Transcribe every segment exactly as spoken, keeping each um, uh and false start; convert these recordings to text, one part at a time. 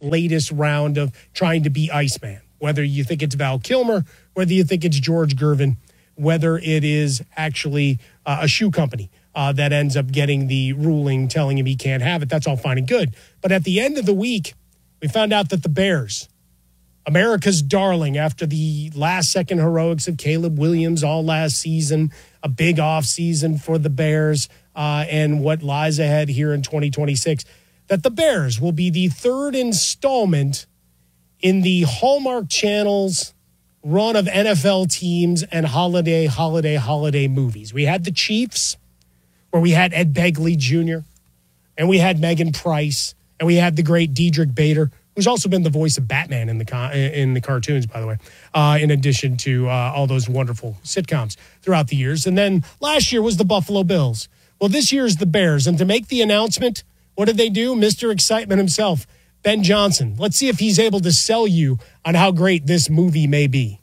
latest round of trying to be Iceman. Whether you think it's Val Kilmer, whether you think it's George Gervin, whether it is actually uh, a shoe company uh, that ends up getting the ruling telling him he can't have it, that's all fine and good. But at the end of the week, we found out that the Bears, America's darling, after the last-second heroics of Caleb Williams all last season, a big offseason for the Bears, uh, and what lies ahead here in twenty twenty-six, that the Bears will be the third installment in the Hallmark Channel's run of N F L teams and holiday, holiday, holiday movies. We had the Chiefs, where we had Ed Begley Junior, and we had Megan Price, and we had the great Diedrich Bader, who's also been the voice of Batman in the con- in the cartoons, by the way, uh, in addition to uh, all those wonderful sitcoms throughout the years. And then last year was the Buffalo Bills. Well, this year is the Bears. And to make the announcement, what did they do? Mister Excitement himself, Ben Johnson. Let's see if he's able to sell you on how great this movie may be.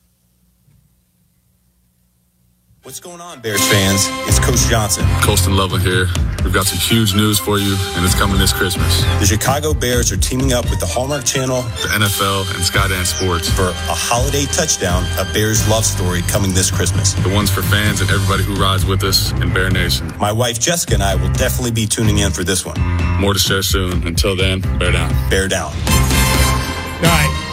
What's going on, Bears fans? It's Coach Johnson. Colston Loveland here. We've got some huge news for you, and it's coming this Christmas. The Chicago Bears are teaming up with the Hallmark Channel, the N F L, and Skydance Sports for a holiday touchdown, a Bears love story coming this Christmas. The one's for fans and everybody who rides with us in Bear Nation. My wife, Jessica, and I will definitely be tuning in for this one. More to share soon. Until then, bear down. Bear down. All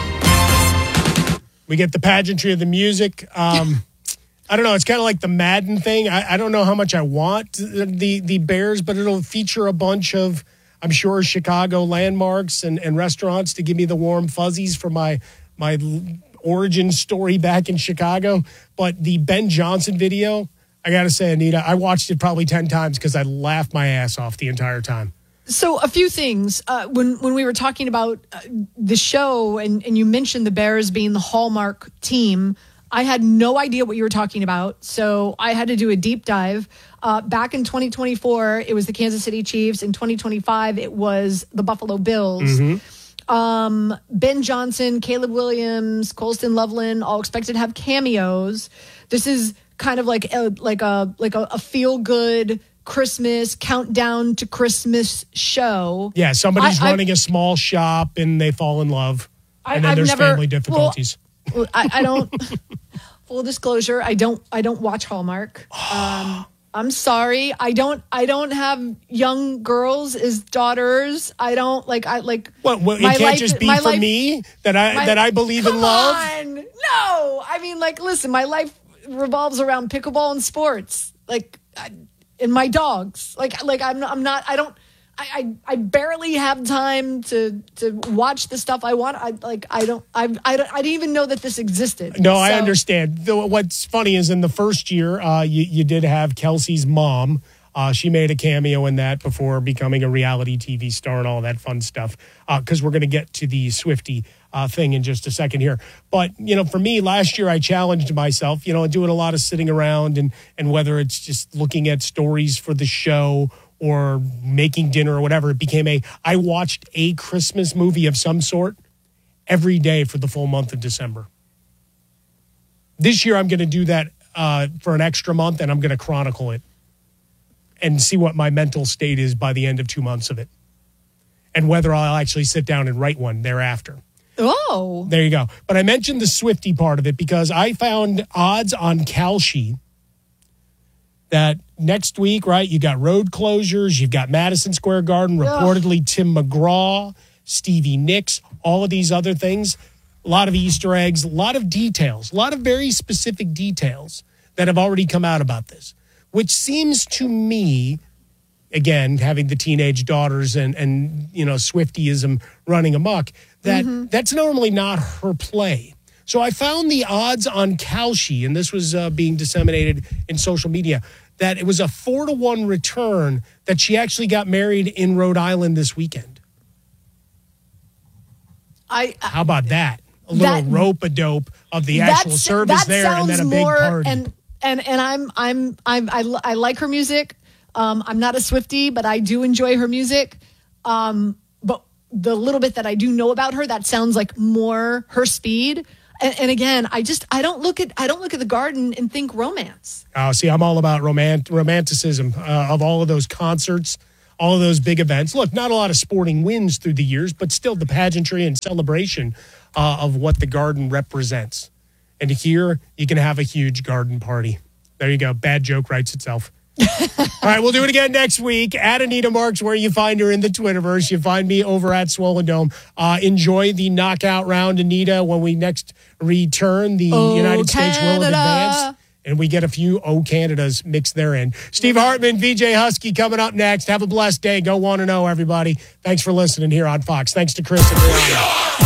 right. We get the pageantry of the music. Um... I don't know. It's kind of like the Madden thing. I, I don't know how much I want the, the Bears, but it'll feature a bunch of, I'm sure, Chicago landmarks and, and restaurants to give me the warm fuzzies for my my origin story back in Chicago. But the Ben Johnson video, I got to say, Anita, I watched it probably ten times because I laughed my ass off the entire time. So a few things. Uh, when, when we were talking about uh, the show and, and you mentioned the Bears being the Hallmark team, I had no idea what you were talking about, so I had to do a deep dive. Uh, back in twenty twenty-four, it was the Kansas City Chiefs. In twenty twenty-five, it was the Buffalo Bills. Mm-hmm. Um, Ben Johnson, Caleb Williams, Colston Loveland, all expected to have cameos. This is kind of like a, like a like a, a feel-good Christmas countdown to Christmas show. Yeah, somebody's I, running I, a small shop and they fall in love, and I, then I've there's never, family difficulties. Well, I, I don't. Full disclosure, I don't. I don't watch Hallmark. Um, I'm sorry. I don't. I don't have young girls as daughters. I don't like. I like. What? Well, it my can't life, just be my for life, me that I my, that I believe come in love. On. No, I mean, like, listen. My life revolves around pickleball and sports. Like, I, and my dogs. Like, like I'm. I'm not. I don't. I, I, I barely have time to to watch the stuff I want. I like I don't I I, don't, I didn't even know that this existed. No, so. I understand. Though what's funny is in the first year, uh, you you did have Kelsey's mom. Uh, she made a cameo in that before becoming a reality T V star and all that fun stuff. Because uh, we're going to get to the Swiftie uh, thing in just a second here. But you know, for me, last year I challenged myself. You know, doing a lot of sitting around and and whether it's just looking at stories for the show or making dinner or whatever, it became a, I watched a Christmas movie of some sort every day for the full month of December. This year, I'm going to do that uh, for an extra month, and I'm going to chronicle it and see what my mental state is by the end of two months of it, and whether I'll actually sit down and write one thereafter. Oh. There you go. But I mentioned the Swiftie part of it because I found odds on Kalshi that next week, right, you got road closures, you've got Madison Square Garden, reportedly Ugh. Tim McGraw, Stevie Nicks, all of these other things, a lot of Easter eggs, a lot of details, a lot of very specific details that have already come out about this, which seems to me, again, having the teenage daughters and, and you know, Swiftyism running amok, that mm-hmm. that's normally not her play. So I found the odds on Kalshi, and this was uh, being disseminated in social media, that it was a four to one return that she actually got married in Rhode Island this weekend. I, I How about that? A little rope-a-dope of the actual service there and then a big more, party. And, and, and I'm, I'm, I'm, I, I like her music. Um, I'm not a Swiftie, but I do enjoy her music. Um, but the little bit that I do know about her, that sounds like more her speed. And, and again, I just I don't look at I don't look at the Garden and think romance. Oh, see, I'm all about romant- romanticism uh, of all of those concerts, all of those big events. Look, not a lot of sporting wins through the years, but still the pageantry and celebration uh, of what the Garden represents. And here you can have a huge garden party. There you go. Bad joke writes itself. All right, we'll do it again next week. At Anita Marks, where you find her in the Twitterverse. You find me over at Swollen Dome. Uh, enjoy the knockout round, Anita, when we next return. The oh, United Canada. States will advance. And we get a few O Canadas mixed therein. Steve Hartman, V J Husky coming up next. Have a blessed day. Go one and oh, everybody. Thanks for listening here on Fox. Thanks to Chris and Brianna.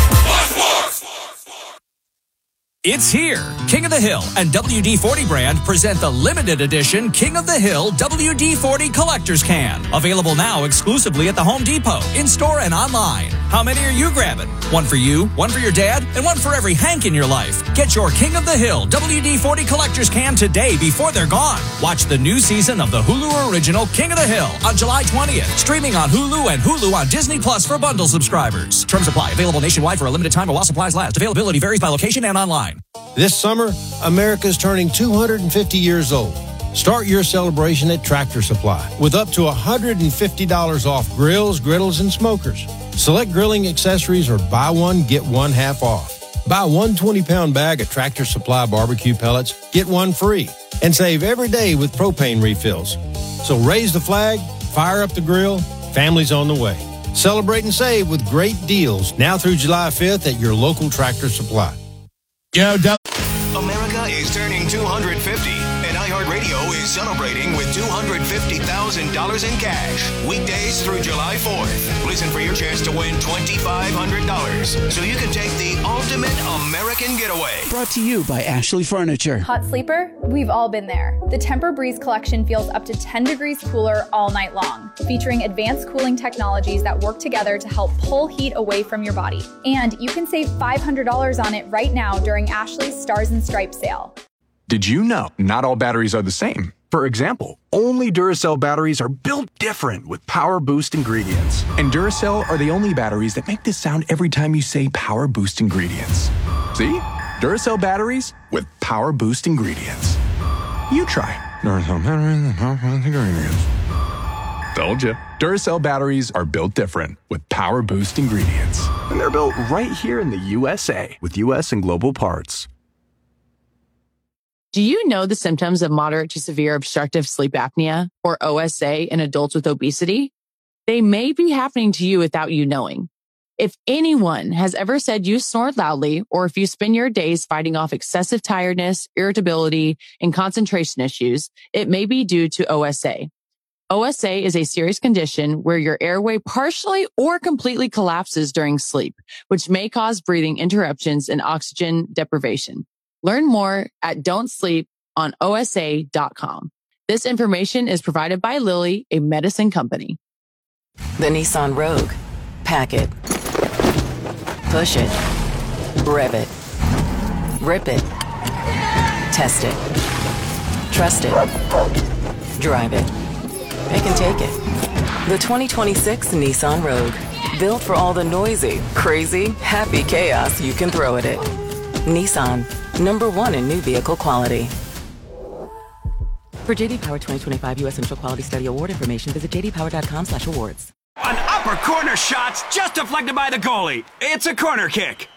It's here. King of the Hill and W D forty brand present the limited edition King of the Hill W D forty Collector's Can. Available now exclusively at the Home Depot, in-store and online. How many are you grabbing? One for you, one for your dad, and one for every Hank in your life. Get your King of the Hill W D forty Collector's Can today before they're gone. Watch the new season of the Hulu original King of the Hill on July twentieth. Streaming on Hulu and Hulu on Disney Plus for bundle subscribers. Terms apply. Available nationwide for a limited time or while supplies last. Availability varies by location and online. This summer, America's turning two hundred fifty years old. Start your celebration at Tractor Supply with up to one hundred fifty dollars off grills, griddles, and smokers. Select grilling accessories or buy one, get one half off. Buy one twenty-pound bag of Tractor Supply barbecue pellets, get one free. And save every day with propane refills. So raise the flag, fire up the grill, families on the way. Celebrate and save with great deals now through July fifth at your local Tractor Supply. Yo, du- America is turning two hundred fifty, and iHeartRadio is celebrating with two hundred fifty thousand dollars in cash. Weekdays through July fourth. Listen for your chance to win two thousand five hundred dollars so you can take the ultimate American getaway. Brought to you by Ashley Furniture. Hot sleeper? We've all been there. The Tempur-Breeze collection feels up to ten degrees cooler all night long, featuring advanced cooling technologies that work together to help pull heat away from your body. And you can save five hundred dollars on it right now during Ashley's Stars and Stripes sale. Did you know not all batteries are the same? For example, only Duracell batteries are built different with Power Boost ingredients. And Duracell are the only batteries that make this sound every time you say Power Boost ingredients. See? Duracell batteries with Power Boost ingredients. You try. Duracell batteries with Power Boost ingredients. Told you. Duracell batteries are built different with Power Boost ingredients. And they're built right here in the U S A with U S and global parts. Do you know the symptoms of moderate to severe obstructive sleep apnea, or O S A, in adults with obesity? They may be happening to you without you knowing. If anyone has ever said you snore loudly, or if you spend your days fighting off excessive tiredness, irritability, and concentration issues, it may be due to O S A. O S A is a serious condition where your airway partially or completely collapses during sleep, which may cause breathing interruptions and oxygen deprivation. Learn more at don't sleep on O S A dot com. This information is provided by Lilly, a medicine company. The Nissan Rogue. Pack it. Push it. Rev it. Rip it. Test it. Trust it. Drive it. Pick and take it. The twenty twenty-six Nissan Rogue. Built for all the noisy, crazy, happy chaos you can throw at it. Nissan. Number one in new vehicle quality. For J D Power twenty twenty-five U S Initial Quality Study Award information, visit j d power dot com slash awards. An upper corner shot's just deflected by the goalie. It's a corner kick.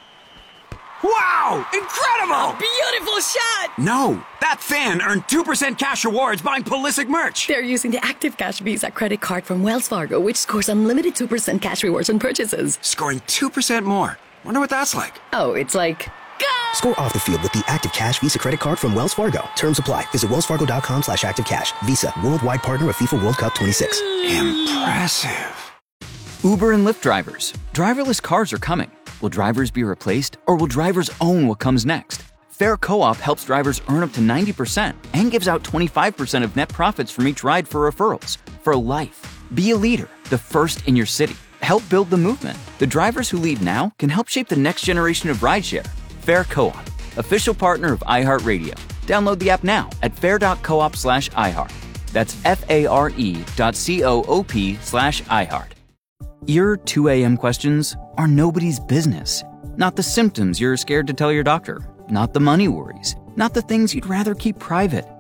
Wow! Incredible! A beautiful shot! No, that fan earned two percent cash rewards buying Pulisic merch. They're using the Active Cash Visa credit card from Wells Fargo, which scores unlimited two percent cash rewards on purchases. Scoring two percent more. Wonder what that's like. Oh, it's like... Score off the field with the Active Cash Visa credit card from Wells Fargo. Terms apply. Visit wells fargo dot com slash active cash. Visa, worldwide partner of FIFA World Cup twenty-six. Impressive. Uber and Lyft drivers. Driverless cars are coming. Will drivers be replaced, or will drivers own what comes next? Fair Co-op helps drivers earn up to ninety percent and gives out twenty-five percent of net profits from each ride for referrals. For life. Be a leader, the first in your city. Help build the movement. The drivers who lead now can help shape the next generation of rideshare. Fair Co-op, official partner of iHeartRadio. Download the app now at fair dot coop slash iHeart. That's F-A-R-E dot C-O-O-P slash iHeart. Your two a.m. questions are nobody's business. Not the symptoms you're scared to tell your doctor. Not the money worries. Not the things you'd rather keep private.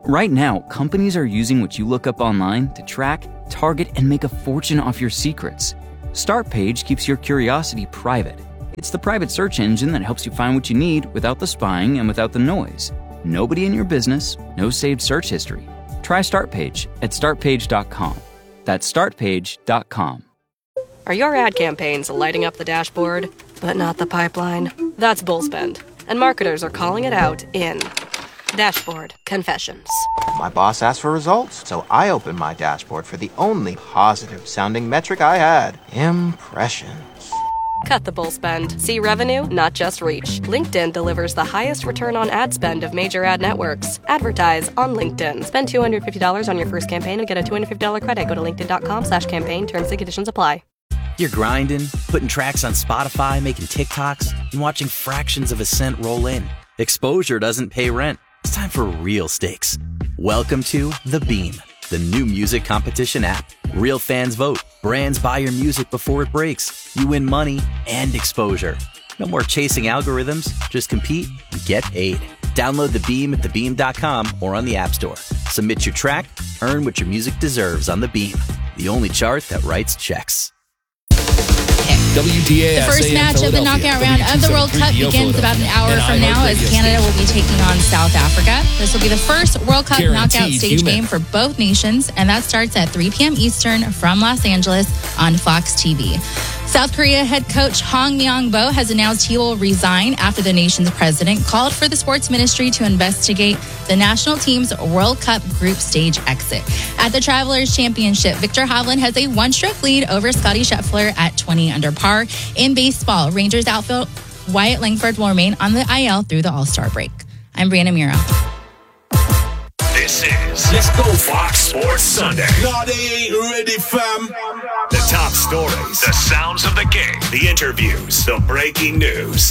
Right now, companies are using what you look up online to track, target, and make a fortune off your secrets. Startpage keeps your curiosity private. It's the private search engine that helps you find what you need without the spying and without the noise. Nobody in your business, no saved search history. Try Startpage at start page dot com. That's start page dot com. Are your ad campaigns lighting up the dashboard, but not the pipeline? That's Bullspend, and marketers are calling it out in Dashboard Confessions. My boss asked for results, so I opened my dashboard for the only positive-sounding metric I had: impressions. Cut the bull spend. See revenue, not just reach. LinkedIn delivers the highest return on ad spend of major ad networks. Advertise on LinkedIn. Spend two hundred fifty dollars on your first campaign and get a two hundred fifty dollars credit. Go to linkedin.com slash campaign. Terms and conditions apply. You're grinding, putting tracks on Spotify, making TikToks, and watching fractions of a cent roll in. Exposure doesn't pay rent. It's time for real stakes. Welcome to The Beam, the new music competition app. Real fans vote. Brands buy your music before it breaks. You win money and exposure. No more chasing algorithms. Just compete and get paid. Download The Beam at the beam dot com or on the App Store. Submit your track. Earn what your music deserves on The Beam, the only chart that writes checks. W D A S A The first match of the knockout round of the World Cup begins about an hour from now as Canada will be taking on South Africa. This will be the first World Cup knockout stage game for both nations, and that starts at three p.m. Eastern from Los Angeles on Fox T V. South Korea head coach Hong Myung-bo has announced he will resign after the nation's president called for the sports ministry to investigate the national team's World Cup group stage exit. At the Travelers Championship, Victor Hovland has a one-stroke lead over Scottie Scheffler at twenty under par. In baseball, Rangers outfield Wyatt Langford will remain on the I L through the All-Star break. I'm Brianna Mira. This is Let's Go Fox Sports Sunday. No, they ain't ready, fam. The top stories, the sounds of the game, the interviews, the breaking news.